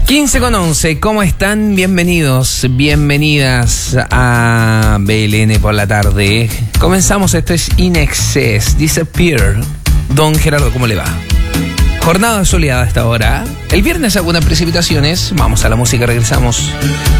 15:11, ¿cómo están? Bienvenidos, bienvenidas a BLN por la tarde. Comenzamos, esto es In Excess, Disappear. Don Gerardo, ¿cómo le va? Jornada soleada a esta hora. El viernes algunas precipitaciones. Vamos a la música, regresamos.